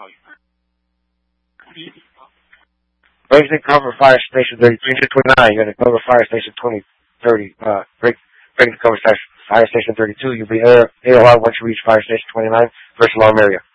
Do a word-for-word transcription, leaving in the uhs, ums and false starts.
Breaking cover fire station thirty-three twenty-nine. You're going to cover fire station twenty thirty. Uh, break, breaking cover fire station thirty-two. You'll be air, A O R once you reach fire station twenty-nine. First alarm area.